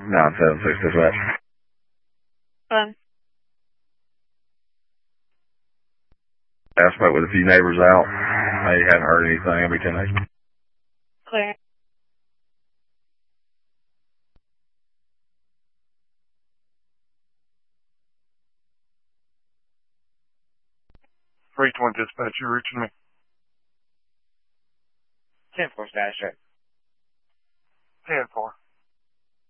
976 dispatch. I spoke with a few neighbors out. They hadn't heard anything. I'll be 10 Clear. Dispatch, you're reaching me. 10-4 status check. 10-4.